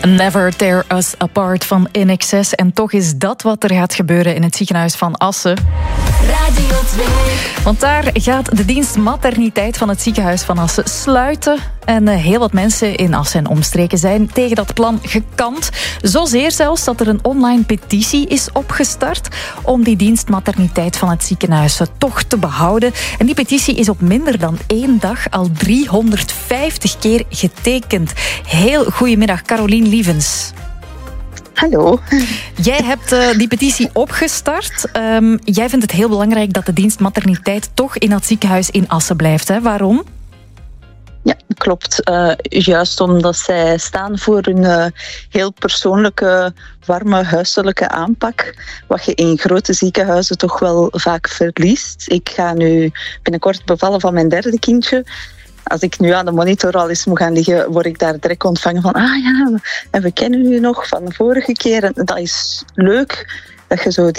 Never Tear Us Apart van INXS. En toch is dat wat er gaat gebeuren in het ziekenhuis van Assen. Radio 2. Want daar gaat de dienst materniteit van het ziekenhuis van Assen sluiten. En heel wat mensen in Assen en omstreken zijn tegen dat plan gekant. Zozeer zelfs dat er een online petitie is opgestart om die dienst materniteit van het ziekenhuis toch te behouden. En die petitie is op minder dan 1 dag al 350 keer getekend. Heel goedemiddag, Carolien Lievens. Hallo. Jij hebt die petitie opgestart. Jij vindt het heel belangrijk dat de dienst materniteit toch in dat ziekenhuis in Assen blijft. Hè? Waarom? Ja, klopt. Juist omdat zij staan voor een heel persoonlijke, warme, huiselijke aanpak. Wat je in grote ziekenhuizen toch wel vaak verliest. Ik ga nu binnenkort bevallen van mijn 3e kindje. Als ik nu aan de monitor al eens moet gaan liggen, word ik daar direct ontvangen van en we kennen u nog van de vorige keer. En dat is leuk, dat je zo